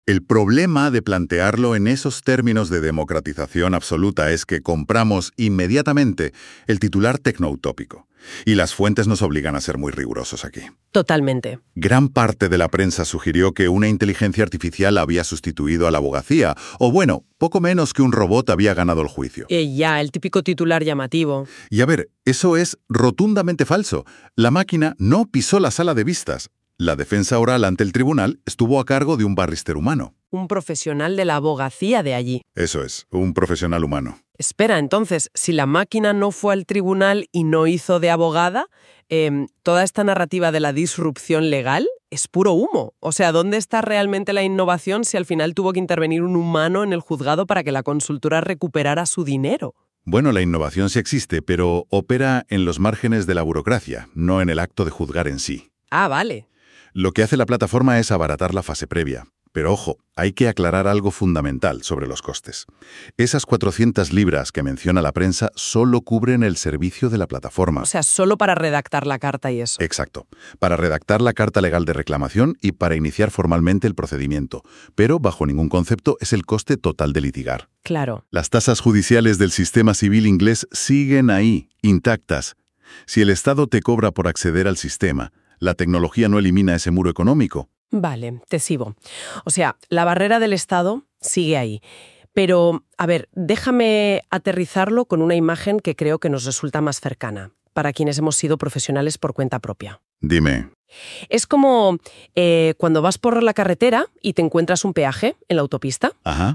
El problema de plantearlo en esos términos de democratización absoluta es que compramos inmediatamente el titular tecnoutópico. Y las fuentes nos obligan a ser muy rigurosos aquí. Totalmente. Gran parte de la prensa sugirió que una inteligencia artificial había sustituido a la abogacía, o bueno, poco menos que un robot había ganado el juicio. Ya, el típico titular llamativo. Y a ver, eso es rotundamente falso. La máquina no pisó la sala de vistas. La defensa oral ante el tribunal estuvo a cargo de un barrister humano. Un profesional de la abogacía de allí. Eso es, un profesional humano. Espera, entonces, si la máquina no fue al tribunal y no hizo de abogada, toda esta narrativa de la disrupción legal es puro humo. O sea, ¿dónde está realmente la innovación si al final tuvo que intervenir un humano en el juzgado para que la consultora recuperara su dinero? Bueno, la innovación sí existe, pero opera en los márgenes de la burocracia, no en el acto de juzgar en sí. Ah, vale. Lo que hace la plataforma es abaratar la fase previa. Pero ojo, hay que aclarar algo fundamental sobre los costes. Esas 400 libras que menciona la prensa solo cubren el servicio de la plataforma. O sea, solo para redactar la carta y eso. Exacto. Para redactar la carta legal de reclamación y para iniciar formalmente el procedimiento. Pero, bajo ningún concepto, es el coste total de litigar. Claro. Las tasas judiciales del sistema civil inglés siguen ahí, intactas. Si el Estado te cobra por acceder al sistema, la tecnología no elimina ese muro económico. Vale, te sigo. O sea, la barrera del Estado sigue ahí. Pero, a ver, déjame aterrizarlo con una imagen que creo que nos resulta más cercana, para quienes hemos sido profesionales por cuenta propia. Dime. Es como cuando vas por la carretera y te encuentras un peaje en la autopista. Ajá.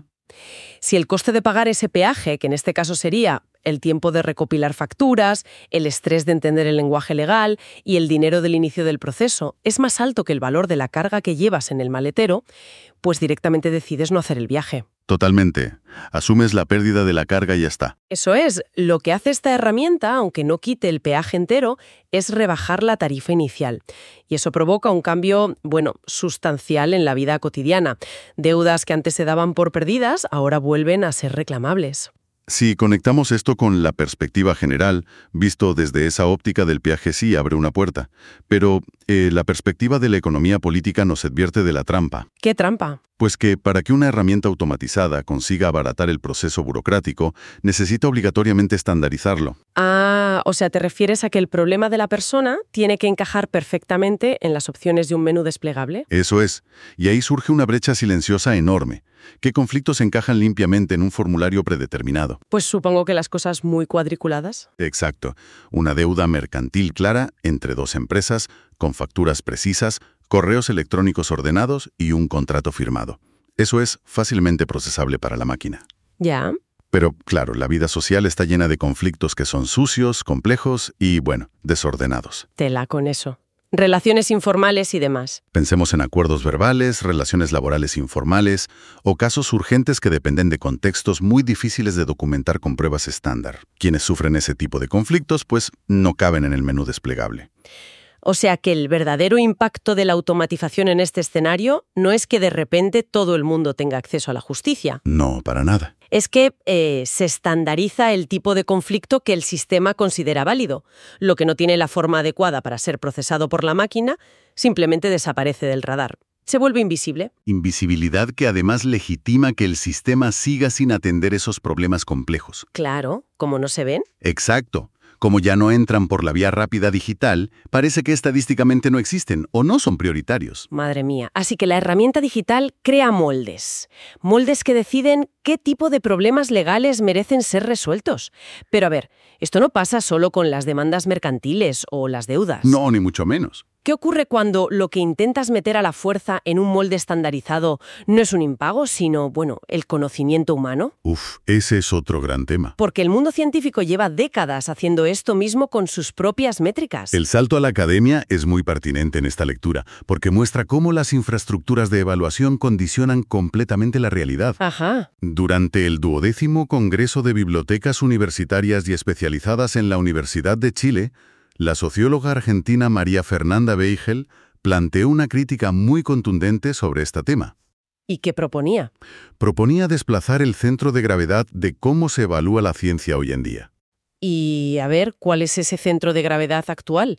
Si el coste de pagar ese peaje, que en este caso sería el tiempo de recopilar facturas, el estrés de entender el lenguaje legal y el dinero del inicio del proceso, es más alto que el valor de la carga que llevas en el maletero, pues directamente decides no hacer el viaje. Totalmente. Asumes la pérdida de la carga y ya está. Eso es, lo que hace esta herramienta, aunque no quite el peaje entero, es rebajar la tarifa inicial. Y eso provoca un cambio, sustancial en la vida cotidiana. Deudas que antes se daban por perdidas, ahora vuelven a ser reclamables. Si conectamos esto con la perspectiva general, visto desde esa óptica del peaje sí abre una puerta. Pero la perspectiva de la economía política nos advierte de la trampa. ¿Qué trampa? Pues que para que una herramienta automatizada consiga abaratar el proceso burocrático, necesita obligatoriamente estandarizarlo. Ah, o sea, ¿te refieres a que el problema de la persona tiene que encajar perfectamente en las opciones de un menú desplegable? Eso es. Y ahí surge una brecha silenciosa enorme. ¿Qué conflictos encajan limpiamente en un formulario predeterminado? Pues supongo que las cosas muy cuadriculadas. Exacto. Una deuda mercantil clara entre dos empresas, con facturas precisas, correos electrónicos ordenados y un contrato firmado. Eso es fácilmente procesable para la máquina. Ya. Pero, claro, la vida social está llena de conflictos que son sucios, complejos y, desordenados. Tela con eso. Relaciones informales y demás. Pensemos en acuerdos verbales, relaciones laborales informales o casos urgentes que dependen de contextos muy difíciles de documentar con pruebas estándar. Quienes sufren ese tipo de conflictos, pues, no caben en el menú desplegable. O sea que el verdadero impacto de la automatización en este escenario no es que de repente todo el mundo tenga acceso a la justicia. No, para nada. Es que se estandariza el tipo de conflicto que el sistema considera válido. Lo que no tiene la forma adecuada para ser procesado por la máquina simplemente desaparece del radar. Se vuelve invisible. Invisibilidad que además legitima que el sistema siga sin atender esos problemas complejos. Claro, ¿cómo no se ven? Exacto. Como ya no entran por la vía rápida digital, parece que estadísticamente no existen o no son prioritarios. Madre mía. Así que la herramienta digital crea moldes. Moldes que deciden qué tipo de problemas legales merecen ser resueltos. Pero a ver, esto no pasa solo con las demandas mercantiles o las deudas. No, ni mucho menos. ¿Qué ocurre cuando lo que intentas meter a la fuerza en un molde estandarizado no es un impago, sino, el conocimiento humano? Ese es otro gran tema. Porque el mundo científico lleva décadas haciendo esto mismo con sus propias métricas. El salto a la academia es muy pertinente en esta lectura, porque muestra cómo las infraestructuras de evaluación condicionan completamente la realidad. Ajá. Durante el 12º Congreso de Bibliotecas Universitarias y Especializadas en la Universidad de Chile, la socióloga argentina María Fernanda Beigel planteó una crítica muy contundente sobre este tema. ¿Y qué proponía? Proponía desplazar el centro de gravedad de cómo se evalúa la ciencia hoy en día. Y a ver, ¿cuál es ese centro de gravedad actual?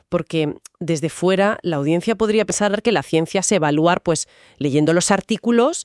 porque desde fuera la audiencia podría pensar que la ciencia es evaluar, pues, leyendo los artículos